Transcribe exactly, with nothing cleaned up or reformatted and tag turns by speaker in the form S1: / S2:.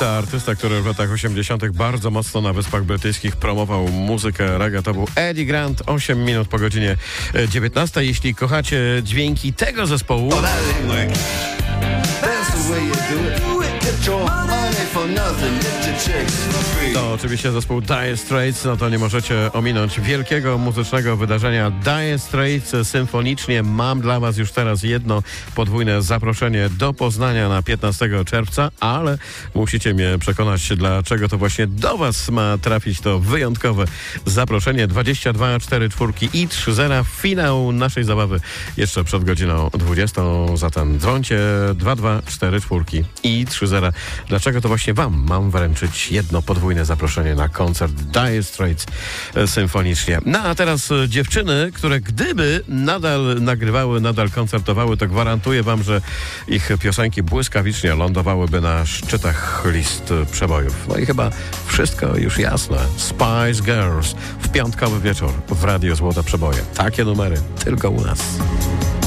S1: artysta, artysta, który w latach osiemdziesiątych bardzo mocno na Wyspach Brytyjskich promował muzykę reggae. To był Eddie Grant, osiem minut po godzinie dziewiętnastej. Jeśli kochacie dźwięki tego zespołu, to oczywiście zespół Dire Straits, no to nie możecie ominąć wielkiego muzycznego wydarzenia Dire Straits symfonicznie. Mam dla was już teraz jedno podwójne zaproszenie do Poznania na piętnastego czerwca, ale musicie mnie przekonać, dlaczego to właśnie do was ma trafić to wyjątkowe zaproszenie. dwadzieścia dwa cztery cztery i trzy zero. Finał naszej zabawy jeszcze przed godziną dwudziestą, zatem dzwońcie dwa dwa cztery cztery i trzy zero. Dlaczego to właśnie wam mam wręczyć jedno podwójne zaproszenie na koncert Dire Straits symfonicznie. No a teraz dziewczyny, które gdyby nadal nagrywały, nadal koncertowały, to gwarantuję wam, że ich piosenki błyskawicznie lądowałyby na szczytach list przebojów. No i chyba wszystko już jasne. Spice Girls w piątkowy wieczór w Radio Złote Przeboje. Takie numery tylko u nas.